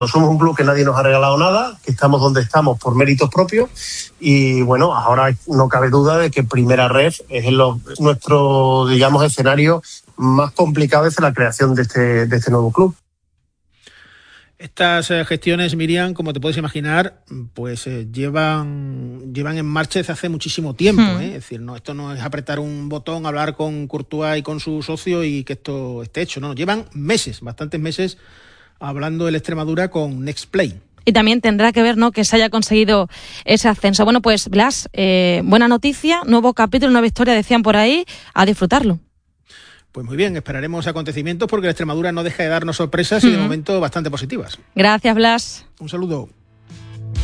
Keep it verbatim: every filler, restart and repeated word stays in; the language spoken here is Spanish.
Somos un club que nadie nos ha regalado nada, que estamos donde estamos por méritos propios y bueno, ahora no cabe duda de que Primera Ref es el, nuestro, digamos, escenario más complicado desde la creación de este, de este nuevo club. Estas eh, gestiones, Miriam, como te puedes imaginar, pues eh, llevan llevan en marcha desde hace muchísimo tiempo. Hmm. ¿eh? Es decir, no, esto no es apretar un botón, hablar con Courtois y con su socio y que esto esté hecho. No, llevan meses, bastantes meses, hablando el Extremadura con Nextplay. Y también tendrá que ver, ¿no?, que se haya conseguido ese ascenso. Bueno, pues Blas, eh, buena noticia, nuevo capítulo, nueva historia, decían por ahí, a disfrutarlo. Pues muy bien, esperaremos acontecimientos porque la Extremadura no deja de darnos sorpresas mm. y de momento bastante positivas. Gracias, Blas. Un saludo.